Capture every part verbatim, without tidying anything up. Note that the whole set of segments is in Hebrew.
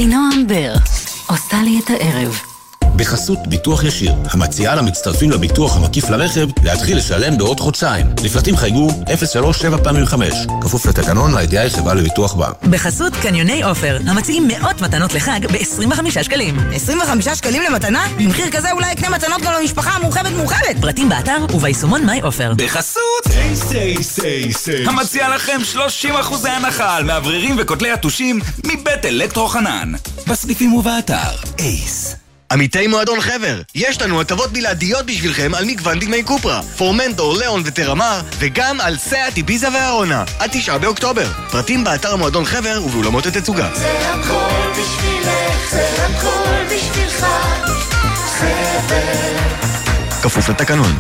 אחינועם בר עושה לי את הערב. בחסות ביטוח ישיר, המציעה למצטרפים לביטוח המקיף לרכב להתחיל לשלם בעוד חודשיים. לפרטים חייגו אפס שלוש שבע פעמים חמש. כפוף לתקנון, לידיעה חברה לביטוח בע"מ. בחסות קניוני עופר, המציעים מאות מתנות לחג ב-עשרים וחמישה שקלים. עשרים וחמישה שקלים למתנה? במחיר כזה אולי יקנה מתנות גם למשפחה המורחבת מורחבת. פרטים באתר וביישומון מיי עופר. בחסות היי סי סי סי, המציע לכם שלושים אחוז הנחה על מאווררים וכותלי יתושים מבית אלקטרו חנן. בסניפים ובאתר אייס. עמיתי מועדון חבר, יש לנו הטבות בלעדיות בשבילכם על מגוון דגמי קופרה, פורמנטור, ליאון וטרמר, וגם על סאט, איביזה והרונה, עד תשעה באוקטובר. פרטים באתר מועדון חבר ובאולמות התצוגה. זה הכל בשבילך, זה הכל בשבילך, חבר. כפוף לתקנון.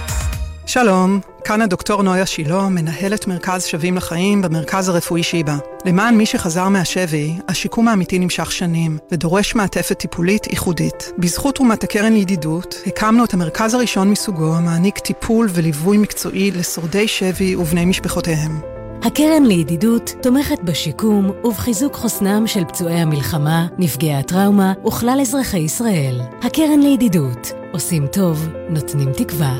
שלום, כאן הדוקטור נויה שילה, מנהלת מרכז שווים לחיים במרכז הרפואי שיבא. למען מי שחזר מהשבי, השיקום האמיתי נמשך שנים, ודורש מעטפת טיפולית ייחודית. בזכות תרומת הקרן לידידות, הקמנו את המרכז הראשון מסוגו, המעניק טיפול וליווי מקצועי לשורדי שבי ובני משפחותיהם. הקרן לידידות תומכת בשיקום ובחיזוק חוסנם של פצועי המלחמה, נפגעי הטראומה וכלל אזרחי ישראל. הקרן לידידות, עושים טוב, נותנים תקווה.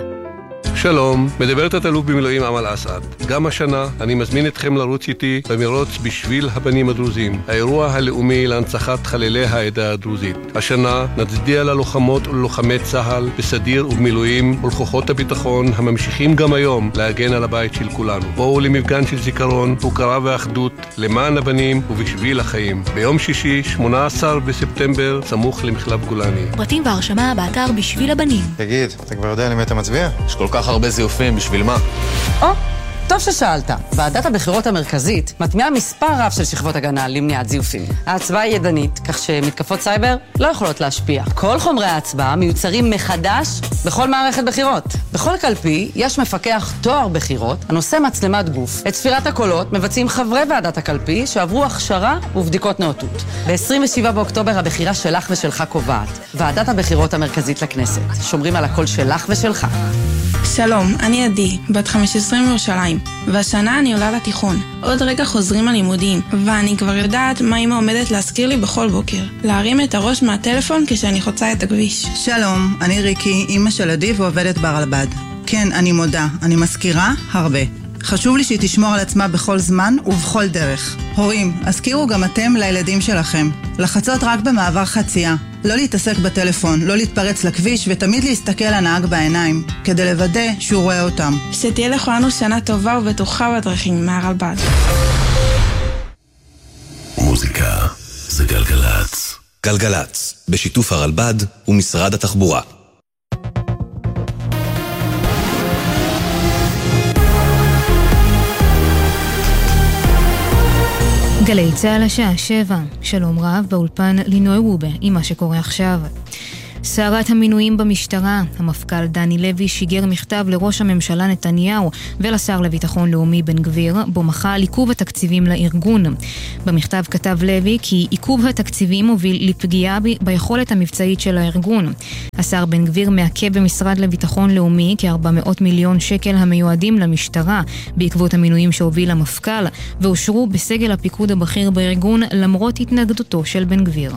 שלום, מדברת התלוף במילואים עמל אסעד. גם השנה אני מזמין אתכם לרוץ איתי במרוץ בשביל הבנים הדרוזים, האירוע הלאומי להנצחת חללי העדה הדרוזית. השנה נצדיע ללוחמות וללוחמי צה"ל בסדיר ובמילואים ולכוחות הביטחון הממשיכים גם היום להגן על הבית של כולנו. בואו למפגן של זיכרון, הוקרה ואחדות למען הבנים ובשביל החיים. ביום שישי, שמונה עשר בספטמבר, סמוך למחלף גולני. פרטים והרשמה באתר בשביל הבנים. תגיד, אתה כבר יודע למי אתה מצביע? יש כל כך הרבה זיופים, בשביל מה? או, טוב ששאלת. ועדת הבחירות המרכזית מטמיעה מספר רב של שכבות הגנה למניעת זיופים. ההצבעה היא ידנית, כך שמתקפות סייבר לא יכולות להשפיע. כל חומרי ההצבעה מיוצרים מחדש בכל מערכת בחירות. בכל קלפי יש מפקח תואר בחירות הנושא מצלמת גוף. את ספירת הקולות מבצעים חברי ועדת הקלפי שעברו הכשרה ובדיקות נאותות. ב-עשרים ושבעה באוקטובר הבחירה שלך ושלך קובעת. ועדת הבחירות המרכזית לכנסת. שומרים על הקול שלך ושלך. שלום, אני עדי, בת חמש עשרה מירושלים, והשנה אני עולה לתיכון. עוד רגע חוזרים הלימודים, ואני כבר יודעת מה אמא עומדת להזכיר לי בכל בוקר. להרים את הראש מהטלפון כשאני חוצה את הכביש. שלום, אני ריקי, אמא של עדי ועובדת ברלב"ד. כן, אני מודה, אני מזכירה הרבה. חשוב לי שהיא תשמור על עצמה בכל זמן ובכל דרך. הורים, הזכירו גם אתם לילדים שלכם. לחצות רק במעבר חצייה. לא להתעסק בטלפון, לא להתפרץ לכביש ותמיד להסתכל לנהג בעיניים, כדי לוודא שהוא רואה אותם. שתהיה לכולנו שנה טובה ובטוחה בדרכים מהרלב"ד. מוזיקה זה גלגלץ. גלגלץ, בשיתוף הרלב"ד ומשרד התחבורה. גלי צהל השעה שבע, שלום רב באולפן לינוי וובה עם מה שקורה עכשיו. סערת המינויים במשטרה, המפכ"ל דני לוי שיגר מכתב לראש הממשלה נתניהו ולשר לביטחון לאומי בן גביר, בו מחה על עיכוב התקציבים לארגון. במכתב כתב לוי כי עיכוב התקציבים מוביל לפגיעה ב- ביכולת המבצעית של הארגון. השר בן גביר מעכב במשרד לביטחון לאומי כ-ארבע מאות מיליון שקל המיועדים למשטרה בעקבות המינויים שהוביל המפכ"ל, ואושרו בסגל הפיקוד הבכיר בארגון למרות התנגדותו של בן גביר.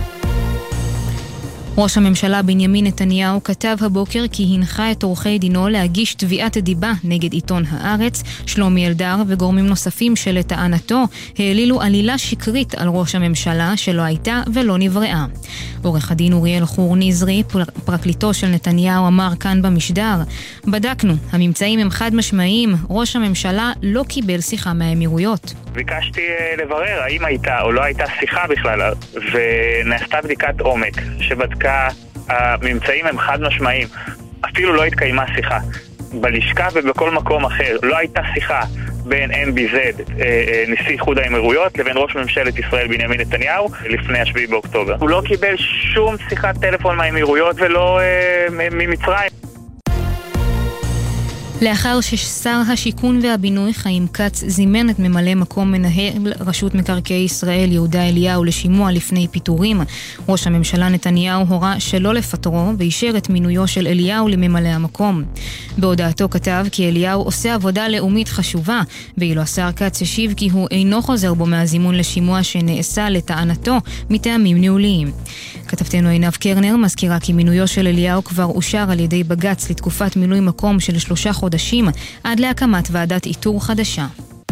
ראש הממשלה בנימין נתניהו כתב הבוקר כי הנחה את עורכי דינו להגיש תביעת דיבה נגד עיתון הארץ, שלומי אלדר וגורמים נוספים שלטענתו העלילו עלילה שקרית על ראש הממשלה שלא הייתה ולא נבראה. עורך הדין אוריאל חור נזרי, פרקליטו של נתניהו, אמר כאן במשדר: בדקנו, הממצאים הם חד משמעיים, ראש הממשלה לא קיבל שיחה מהאמירויות. ביקשתי לברר האם הייתה או לא הייתה שיחה בכלל, ונעשתה בדיקת עומק שבדקה, הממצאים הם חד משמעיים, אפילו לא התקיימה שיחה. בלשכה ובכל מקום אחר לא הייתה שיחה בין אם בי זד, נשיא איחוד האמירויות, לבין ראש ממשלת ישראל בנימין נתניהו לפני השביעי באוקטובר. הוא לא קיבל שום שיחת טלפון מהאמירויות ולא ממצרים. לאחר ששר השיכון והבינוי חיים כץ זימן את ממלא מקום מנהל רשות מקרקעי ישראל יהודה אליהו לשימוע לפני פיטורים, ראש הממשלה נתניהו הורה שלא לפטרו ואישר את מינויו של אליהו לממלא המקום. בהודעתו כתב כי אליהו עושה עבודה לאומית חשובה, ואילו השר כץ השיב כי הוא אינו חוזר בו מהזימון לשימוע שנעשה לטענתו מטעמים ניהוליים. כתבתנו עינב קרנר מזכירה כי מינויו של אליהו כבר אושר על ידי בג"ץ לתקופת מילוי מקום של שלושה חודשים עד להקמת ועדת איתור חדשה.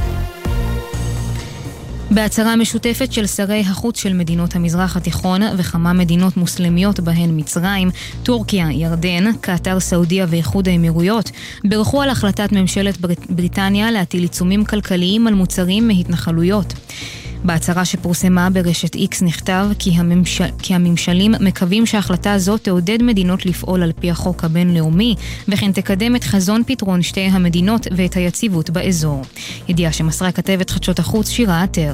בהצהרה משותפת של שרי החוץ של מדינות המזרח התיכון וכמה מדינות מוסלמיות בהן מצרים, טורקיה, ירדן, קטר, סעודיה ואיחוד האמירויות, ברכו על החלטת ממשלת ברית... בריטניה להטיל עיצומים כלכליים על מוצרים מהתנחלויות. בהצהרה שפורסמה ברשת איקס נכתב כי, הממשל, כי הממשלים מקווים שההחלטה הזאת תעודד מדינות לפעול על פי החוק הבינלאומי, וכן תקדם את חזון פתרון שתי המדינות ואת היציבות באזור. ידיעה שמסרה כתבת חדשות החוץ שירה עטר.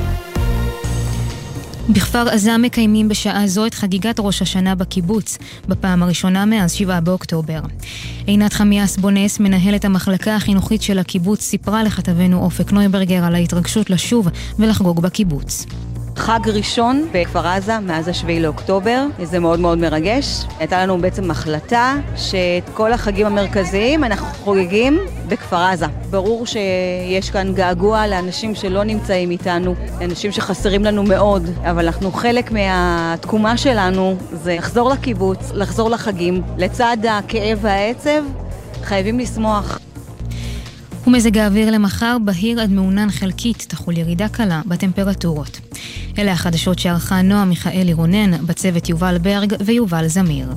בכפר עזה מקיימים בשעה זו את חגיגת ראש השנה בקיבוץ, בפעם הראשונה מאז שבעה באוקטובר. עינת חמיאס בונס, מנהלת המחלקה החינוכית של הקיבוץ, סיפרה לכתבנו אופק נויברגר על ההתרגשות לשוב ולחגוג בקיבוץ. חג ראשון בכפר עזה מאז השביעי לאוקטובר, זה מאוד מאוד מרגש. הייתה לנו בעצם החלטה שאת כל החגים המרכזיים אנחנו חוגגים בכפר עזה. ברור שיש כאן געגוע לאנשים שלא נמצאים איתנו, לאנשים שחסרים לנו מאוד, אבל אנחנו חלק מהתקומה שלנו זה לחזור לקיבוץ, לחזור לחגים. לצד הכאב והעצב חייבים לשמוח. ומזג האוויר למחר בהיר עד מעונן חלקית, תחול ירידה קלה בטמפרטורות. אלה החדשות שערכה נועה מיכאלי רונן, בצוות יובל ברג ויובל זמיר.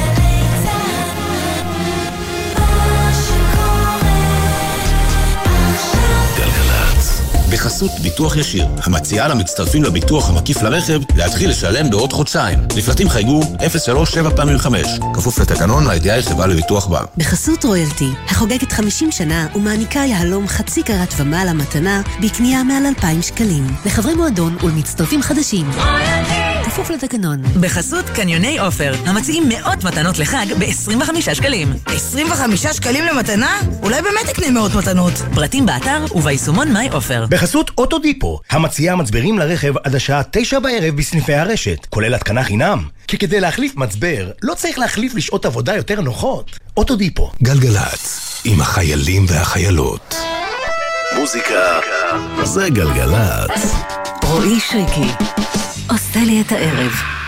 בחסות ביטוח ישיר, המציעה למצטרפים לביטוח המקיף לרכב להתחיל לשלם בעוד חודשיים. לפרטים חייגו אפס שלוש שבע פעמים חמש, כפוף לתקנון לידיעה החברה לביטוח בר. בחסות רויאלטי, החוגגת חמישים שנה ומעניקה יהלום חצי קרת ומעלה מתנה בקנייה מעל אלפיים שקלים. לחברי מועדון ולמצטרפים חדשים. כפוף לתקנון. בחסות קניוני אופר, המציעים מאות מתנות לחג ב-עשרים וחמישה שקלים. עשרים וחמישה שקלים למתנה? אולי באמת תקנה מאות מתנות. פרטים באתר וביישומון מיי אופר. בחסות אוטודיפו, המציעה מצברים לרכב עד השעה תשע בערב בסניפי הרשת, כולל התקנה חינם. כי כדי להחליף מצבר, לא צריך להחליף לשעות עבודה יותר נוחות. אוטודיפו. גלגלץ, עם החיילים והחיילות. מוזיקה זה גלגלץ. רועי שריקי עושה לי את הערב.